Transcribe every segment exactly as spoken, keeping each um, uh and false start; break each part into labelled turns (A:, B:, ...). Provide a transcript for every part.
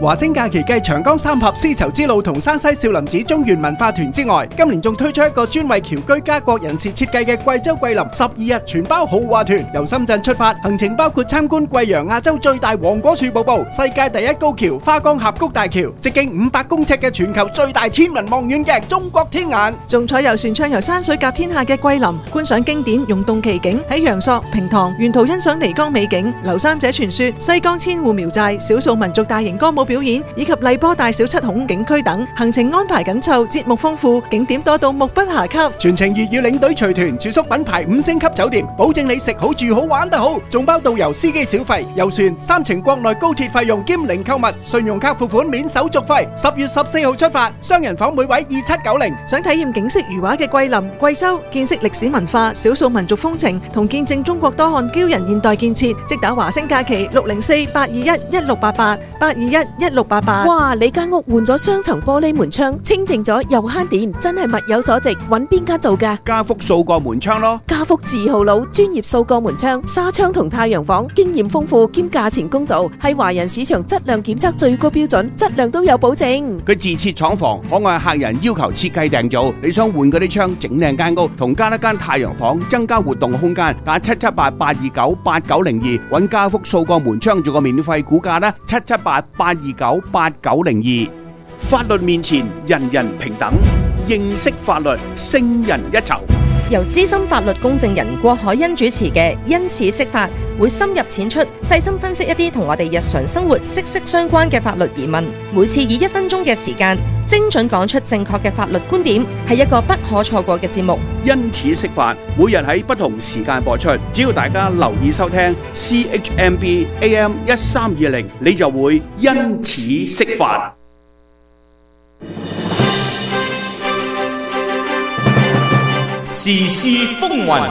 A: 華星假期繼長江三峽絲綢之路同山西少林寺中原文化團之外，今年仲推出一個專為僑居家國人士設計嘅貴州桂林十二日全包豪華團，由深圳出發，行程包括參觀貴陽亞洲最大黃果樹瀑布、世界第一高橋花崗峽谷大橋、直徑五百公尺嘅全球最大天文望遠鏡中國天眼，
B: 仲坐遊船暢遊山水甲天下嘅桂林，觀賞經典溶洞奇景，喺陽朔、平塘沿途欣賞漓江美景、劉三姐傳說、西江千戶苗寨、少數民族大型歌舞表演以及荔波大小七孔景區等，行程安排緊湊，節目豐富，景點多到目不暇給。
A: 全程粵語領隊隨團，住宿品牌五星級酒店，保證你食好住好玩得好，仲包導遊司機小費、遊船、三程國內高鐵費用兼零購物，信用卡付款免手續費。十月十四號出發，雙人房每位二七九零。
B: 想體驗景色如畫嘅桂林、貴州，見識歷史文化、少數民族風情，同見證中國多項驕人現代建設，即打華星假期六零四八二一一六八八八二一一六八八。
C: 哇！你間屋換咗雙層玻璃門窗，清淨咗又慳電，真係物有所值。揾邊間做㗎？
D: 家福數個門窗咯。
C: 家福字號佬，專業數個門窗、紗窗同太陽房，經驗豐富兼價錢公道，係華人市場質量檢測最高標準，質量都有保證。
D: 佢自設廠房，可按客人要求設計訂造。你想換嗰啲窗整靚間屋，同加一間太陽房，增加活動空間，打七七八八二九八九零二揾家福數個門窗做個免費估價啦，七七八八二九八九零二。法律面前人人平等，認識法律勝人一籌。
E: 由資深法律公證人郭海欣主持嘅因此釋法，會深入淺出，細心分析一啲同我哋日常生活息息相關嘅法律疑問。每次以一分鐘嘅時間，精準講出正確嘅法律觀點，係一個不可錯過嘅節目。
D: 因此釋法，每日喺不同時間播出，只要大家留意收聽 C H M B A M 一三二零，你就會因此釋法。
F: 時事風雲，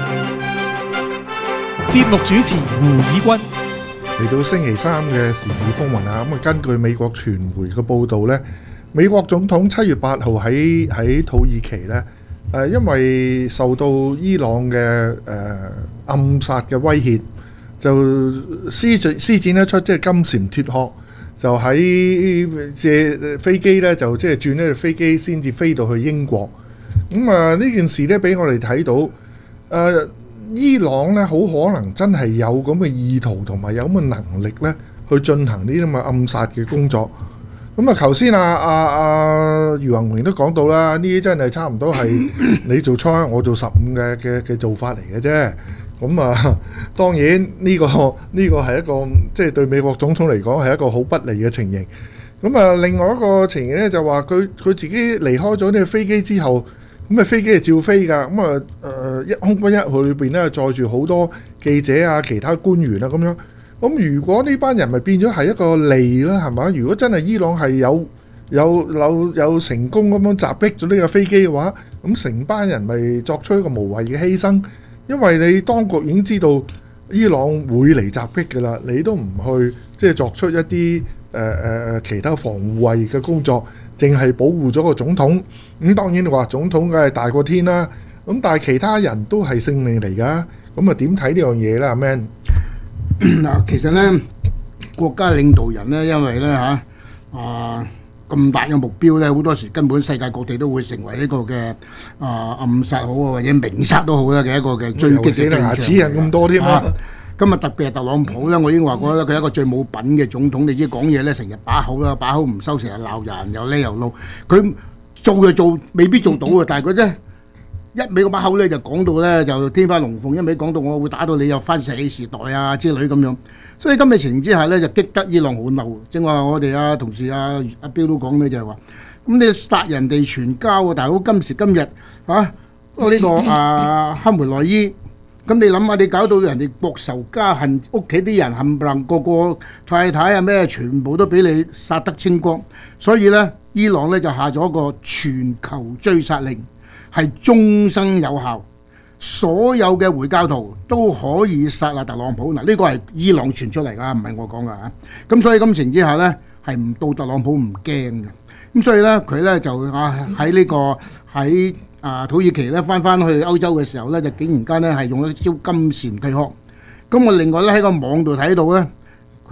F: 節目主持胡以軍。
G: 嚟到星期三嘅時事風雲啊，咁啊根據美國傳媒嘅報道呢，美國總統七月八號喺喺土耳其呢，誒因為受到伊朗嘅誒暗殺嘅威脅，就施展施展得出即係金蟬脫殼，就喺借飛機呢，就即係轉呢隻飛機先至飛到去英國。咁啊！呢件事咧，俾我哋睇到，誒、呃，伊朗咧好可能真係有咁嘅意圖同埋有咁嘅能力咧，去進行呢啲咁嘅暗殺嘅工作。咁啊，頭先啊啊啊余宏榮都講到啦，呢啲真係差唔多係你做初一，我做十五嘅嘅嘅做法嚟嘅啫。咁啊，當然呢、這個呢、這個係一個即係、就是、對美國總統嚟講係一個好不利嘅情形。咁啊，另外一個情形咧就話佢佢自己離開咗呢個飛機之後。咁啊，飛機係照飛㗎，咁啊，誒一空軍一號裏邊咧載住好多記者啊、其他官員啊咁樣。咁如果呢班人咪變咗係一個利啦，係嘛？如果真係伊朗係有有有有成功咁樣襲擊咗呢個飛機嘅話，咁成班人咪作出一個無謂嘅犧牲，因為你當局已經知道伊朗會嚟襲擊㗎啦，你都唔去即係作出一啲誒誒其他防護衛嘅工作。淨係保護咗個總統，咁當然話總統梗係大過天啦。咁但係其他人都係性命嚟㗎，咁啊點睇呢樣嘢咧？阿 Man
H: 嗱，其實咧國家領導人咧，因為咧嚇啊咁大嘅目標咧，好多時根本世界各地都會成為一個嘅啊暗殺好啊，或者明殺都好啦嘅一個嘅追擊嘅對象。
G: 牙齒人咁多添啊！
H: 今日特別係特朗普咧，我已經話過啦，佢係一個最冇品嘅總統。你知講嘢咧，成日把口啦，把口唔收，成日鬧人，又叻又嬲。佢做就做，未必做到嘅。但係佢咧一味個把口咧，就講到咧就天花龍鳳，一味講到我會打到你又翻石器時代啊之類咁樣。所以今日情形之下咧，就激得伊朗好嬲。正話我哋啊同事啊阿彪都講咧，就係話咁你殺人哋全家喎，大佬今時今日啊，呢、呢個啊哈梅內伊。咁你諗下，你搞到人哋國仇家恨，屋企啲人冚唪唥個個太太啊咩，全部都俾你殺得清光。所以呢，伊朗呢就下咗一個全球追殺令，係終生有效，所有嘅回教徒都可以殺阿特朗普。嗱，呢個係伊朗傳出嚟㗎，唔係我講㗎嚇。咁所以今情之下呢，係唔到特朗普唔驚嘅。咁所以呢，佢呢就啊喺呢個喺。啊，土耳其咧翻翻去歐洲嘅時候咧，就竟然間咧係用一招金蟬脫殼。咁我另外咧喺個網度睇到咧，佢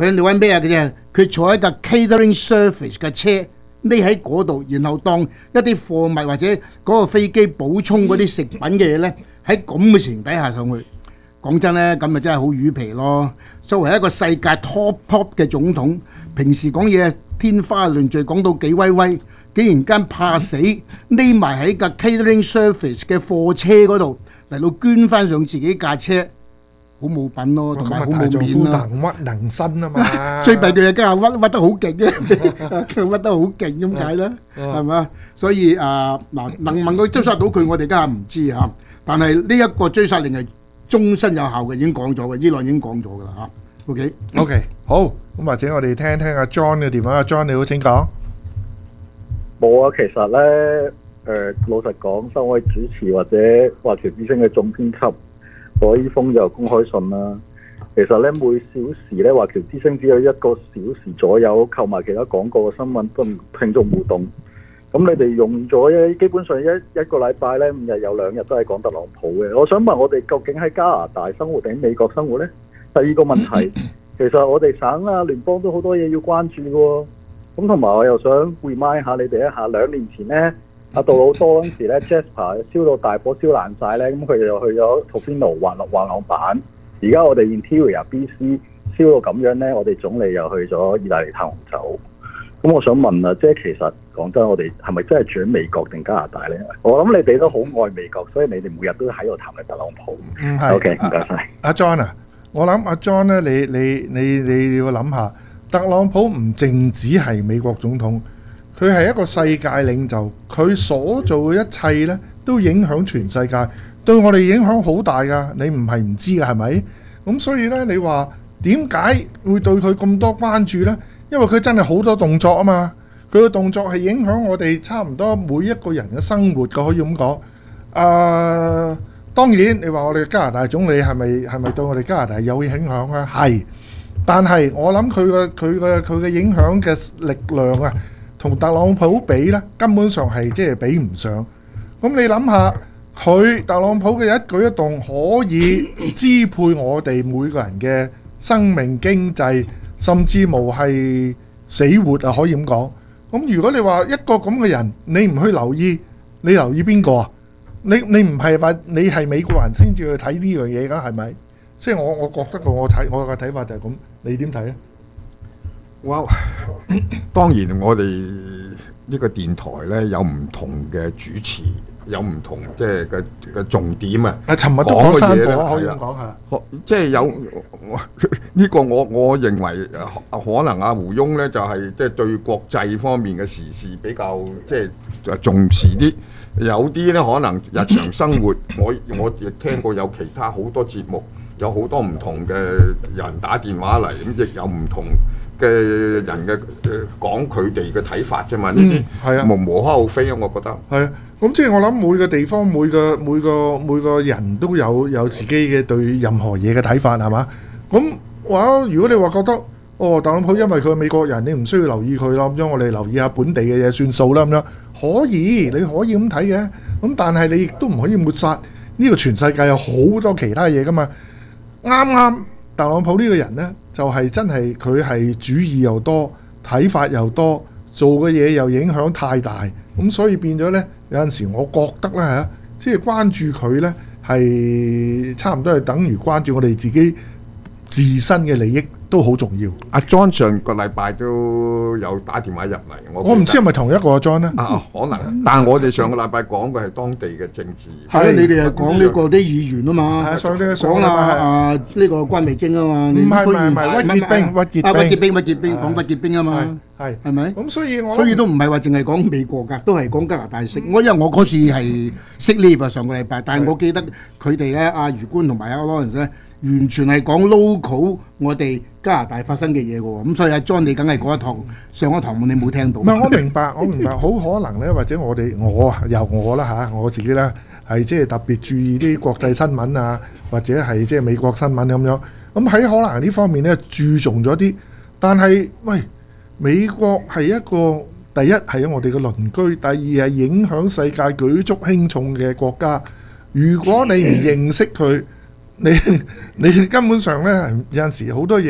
H: 佢你揾咩嘅啫？佢坐喺架 catering service 嘅車，匿喺嗰度，然後當一啲貨物或者嗰個飛機補充嗰啲食品嘅嘢呢，喺咁嘅情形底下上去。講真呢，咁咪真係好魚皮咯。作為一個世界 top top 嘅總統，平時講嘢天花亂墜，講到幾威威，竟然間怕死，匿埋喺架 catering service 嘅貨車嗰度嚟到捐翻上自己架車。好冇品咯，同埋好冇面啦。
G: 能屈能伸啊嘛！
H: 最弊嘅嘢，家下屈屈得好勁嘅，佢屈得好勁咁解啦，係嘛？所以啊，嗱，能唔能夠追殺到佢，我哋家下唔知嚇。但係呢一個追殺令係終身有效嘅，已經講咗嘅，伊朗已經講咗㗎啦嚇。OK
G: OK，好，咁或者我哋聽聽阿 John 嘅電話。阿 John 你好，請講。
I: 冇啊，其實咧，誒老實講，三位主持或者華僑之聲嘅總編輯。嗰依封就公開信啦。其實咧，每小時咧，華僑之聲只有一個小時左右購買其他廣告嘅新聞同聽眾互動。咁你哋用咗一基本上一一個禮拜咧，五日有兩日都係講特朗普嘅。我想問我哋究竟喺加拿大生活定喺美國生活呢？第二個問題，其實我哋省啊、聯邦都好多嘢要關注嘅喎。咁同埋我又想 remind 下你哋一下，兩年前呢。阿杜魯多嗰陣時咧 ，Jasper 燒到大火燒爛晒咧，咁佢就去咗 Tofino 滑落滑浪板。而家我哋 Interior B C 燒到咁樣咧，我哋總理又去咗意大利探紅酒。咁我想問啊，即係其實講真，我哋係咪真係住喺美國定加拿大咧？我諗你哋都好愛美國，所以你哋每日都喺度談論特朗普。
G: 嗯，係。
I: OK，唔該晒。
G: 阿 John 啊，我諗阿 John 咧，你你你你要諗下，特朗普唔淨止係美國總統。佢係一個世界領袖，佢所做嘅一切呢都影響全世界，對我哋影響好大噶。你唔係唔知噶，係咪？咁所以呢，你話點解會對佢咁多關注呢？因為佢真係好多動作啊嘛，佢嘅動作係影響我哋差唔多每一個人嘅生活噶，可以咁講。誒，當然你話我哋加拿大總理係咪係咪對我哋加拿大有影響啊？係，但係我諗佢嘅佢嘅佢嘅影響嘅力量啊，同特朗普比咧，根本上係即係比唔上。咁你諗下，佢特朗普嘅一舉一動可以支配我哋每個人嘅生命、經濟，甚至無係死活啊！可以咁講。咁如果你話一個咁嘅人，你唔去留意，你留意邊個啊？你你唔係話你係美國人先至去睇呢樣嘢㗎，係咪？即係我我覺得個我睇我嘅睇法就係咁。你點睇咧？
J: 哇！當然我哋呢個電台呢，有唔同嘅主持，有唔同即係嘅嘅重點啊。
G: 啊，尋日都講山火，可以咁講下。
J: 即係有呢個我我認為可能阿胡翁呢，就係即係對國際方面嘅時事比較即係重視啲。有啲呢，可能日常生活，我我亦聽過有其他好多節目，有好多唔同嘅人打電話嚟，咁亦有唔同嘅人嘅誒講佢哋嘅睇法啫嘛。呢啲係啊，無無可厚非啊，我覺得
G: 係啊。咁即係我諗每個地方每個每個每個人都有有自己嘅對任何嘢嘅睇法係嘛？咁話如果你話覺得哦，特朗普因為佢係美國人，你唔需要留意佢咯，咁樣我哋留意下本地嘅嘢算數啦，咁樣可以，你可以咁睇嘅。咁但係你亦都唔可以抹殺呢個全世界有好多其他嘢噶嘛。啱啱特朗普呢個人呢，就係真係佢係主意又多，睇法又多，做嘅嘢又影響太大，咁所以變咗呢，有陣時我覺得咧嚇，即係關注佢呢，係差唔多係等於關注我哋自己自身嘅利益都好重要。
J: 阿 John 上個禮拜都有打電話入嚟，我
G: 我唔知係咪同一個阿 John 呢？
J: 啊，可能，但係我哋上個禮拜講嘅係當地嘅政治。
H: 係你哋係講呢個啲議員啊嘛，講啊啊呢個關美京啊嘛，
G: 唔係唔係唔係屈傑兵，屈傑兵，
H: 啊屈傑兵，屈傑兵講屈傑兵啊嘛，
G: 係
H: 係咪？
G: 咁所以我
H: 所以都唔係話淨係講美國㗎，都係講加拿大識。我因為我嗰次係識 leave 啊上個禮拜，但係我記得佢哋咧，阿余官同埋阿 Lawrence 咧，完全係講 local 我哋加拿大發生嘅嘢嘅喎，咁所以阿 John 你梗係嗰一堂上一堂你冇聽到。
G: 唔係我明白，我明白，好可能咧，或者我哋我由我啦嚇，我自己咧係即係特別注意啲國際新聞啊，或者係即係美國新聞咁樣。咁喺可能呢方面咧注重咗啲，但係喂，美國係一個第一係我哋嘅鄰居，第二係影響世界舉足輕重嘅國家。如果你唔認識佢，你你根本上咧有陣時好多嘢咧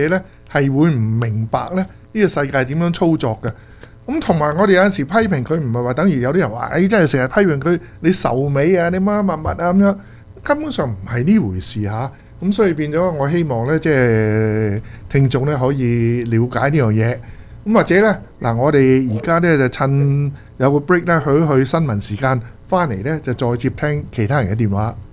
G: 係會唔明白咧呢個世界點樣操作嘅。咁同埋我哋有陣時批評佢，唔係話等於有啲人話，誒真係成日批評佢，你仇美啊，你乜乜乜啊咁樣，根本上唔係呢回事嚇。咁所以變咗，我希望咧，即係聽眾咧可以了解呢樣嘢。咁或者咧，嗱，我哋而家咧就趁有個 break 咧，去去新聞時間，翻嚟咧就再接聽其他人嘅電話。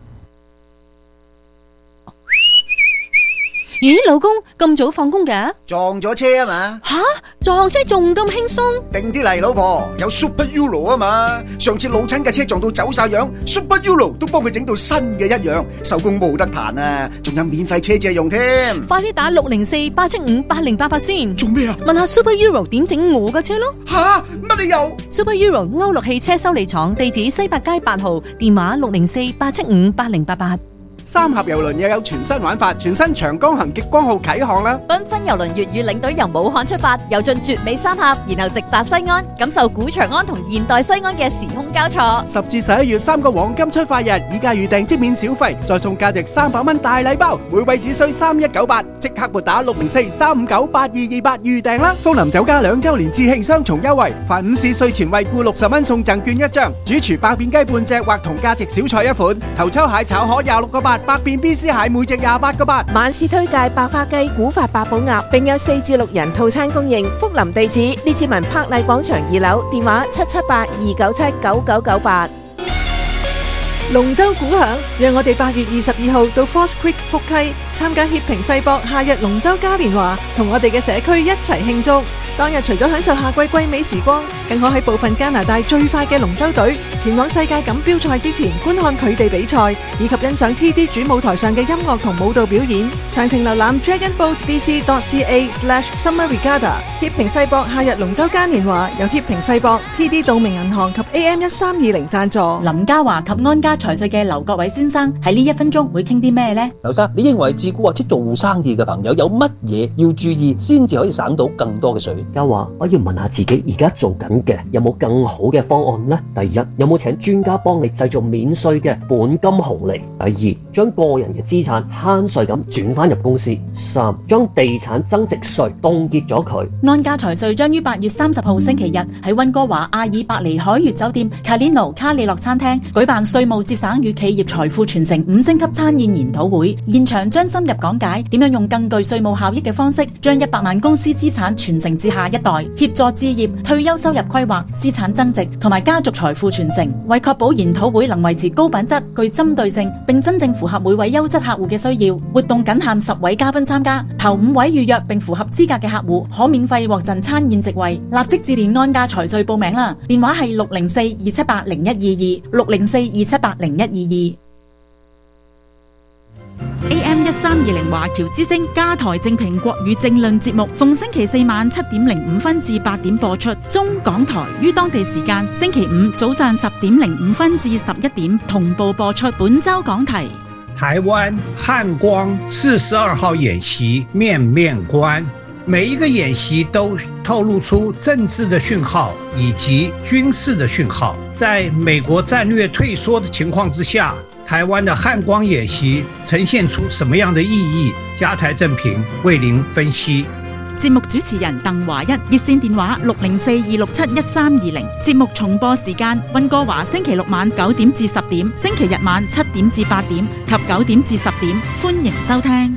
K: 咦，老公咁早放工嘅？
L: 撞咗車啊嘛！
K: 吓，撞車仲咁輕鬆？
L: 定啲嚟，老婆，有 Super Euro 啊嘛！上次老親嘅車撞到走晒樣 ，Super Euro 都幫佢整到新嘅一樣，手工冇得彈啊！仲有免費車借用添。
K: 快啲打六零四八七五八零八八先。
L: 做咩啊？
K: 問下 Super Euro 點整我嘅車咯。
L: 吓，乜理由
K: ？Super Euro 歐陸汽車修理廠，地址西八街八號，電話六零四八七五八零八八。
A: 三峽郵輪又有全新玩法，全新長江行極光號啟航啦！
M: 繽紛郵輪粵語領隊由武漢出發，遊進絕美三峽，然後直達西安，感受古長安同現代西安嘅時空交錯。
A: 十至十一月三個黃金出發日，以價預訂即免小費，再送價值三百蚊大禮包，每位只需三一九八，即刻撥打六零四三五九八二二八預訂啦！楓林酒家兩週年致慶雙重優惠，凡午市稅前惠顧六十蚊送贈券一張，主廚百變雞半隻或同價值小菜一款，頭抽蟹炒河廿六個八。百變 B C 蟹每隻廿八個八，
C: 晚市推介白花雞、古法八寶鴨，並有四至六人套餐供應。福林地址列治文柏麗廣場二樓，電話七七八二九七九九九八。
B: 龍舟鼓響，讓我哋八月二十二號到 Force Creek 福溪參加協平世博夏日龍舟嘉年華，同我哋嘅社區一齊慶祝。當日除咗享受夏季季美時光，更可喺部分加拿大最快嘅龍舟隊前往世界錦標賽之前觀看佢哋比賽，以及欣賞 T D 主舞台上嘅音樂同舞蹈表演。詳情瀏覽 dragon boat b c dot c a slash summer regatta。協平世博夏日龍舟嘉年華由協平世博、T D 道明銀行及 A M 一三二零贊助。
N: 林家華及安家財稅嘅劉國偉先生喺呢一分鐘會傾啲咩呢？
O: 劉生，你認為自雇或者做生意嘅朋友有乜嘢要注意，先至可以省到更多嘅稅？家華，我要問下自己而家做緊嘅有冇更好嘅方案呢？第一，有冇請專家幫你製造免稅嘅本金紅利？第二，將個人嘅資產慳稅咁轉翻入公司。三，將地產增值稅凍結咗佢。
N: 安家財稅將於八月三十號星期日喺溫哥華阿爾伯尼海悅酒店卡列諾卡里諾餐廳舉辦稅務節省與企業財富傳承五星級餐宴研討會，現場將深入講解點樣用更具稅務效益嘅方式，將一百萬公司資產傳承至下一代，協助置業、退休收入規劃、資產增值同埋家族財富傳承。為確保研討會能維持高品質、具針對性，並真正符合每位優質客戶嘅需要，活動僅限十位嘉賓參加，頭五位預約並符合資格嘅客戶可免費獲贈餐宴席位。立即致電安家財稅報名啦，電話係六零四二七八零一二二六零四二七八零一二二。A M 一三二零華僑之聲加台正評國語政論節目，逢星期四晚七點零五分至八點播出。中港台於當地時間星期五早上十點零五分至十一點同步播出。本周講題：
P: 台灣漢光四十二號演習面面觀，每一個演習都透露出政治的訊號以及軍事的訊號。在美國戰略退縮的情況之下，台灣的漢光演習呈現出什麼樣的意義？加台正評為您分析。
N: 節目主持人鄧華一，熱線電話六零四二六七一三二零。節目重播時間：溫哥華星期六晚九點至十點，星期日晚七點至八點及九點至十點。歡迎收聽。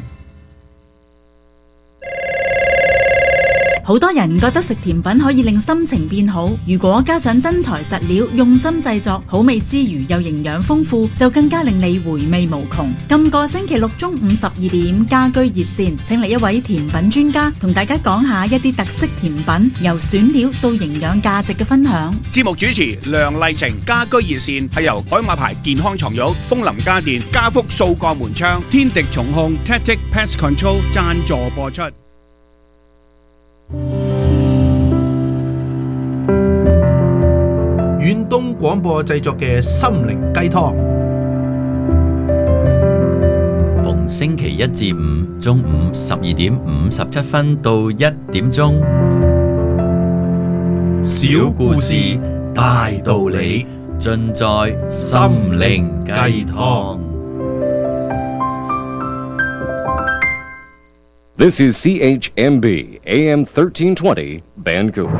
N: 好多人覺得食甜品可以令心情變好，如果加上真材實料，用心製作，好味之餘又營養豐富，就更加令你回味無窮。今個星期六中午十二點，家居熱線請嚟一位甜品專家，同大家講下一啲特色甜品，由選料到營養價值嘅分享。
D: 節目主持梁麗晴，家居熱線係由海馬牌健康床褥、楓林家電、家福掃角門窗、天敵重控 Tactic Pest Control 贊助播出。
F: 遠東廣播製作嘅心靈雞湯，
Q: 逢星期一至五中午十二點五十七分到一點鐘。小故事大道理，盡在心靈雞湯。
R: This is C H M B, A M thirteen twenty, Vancouver.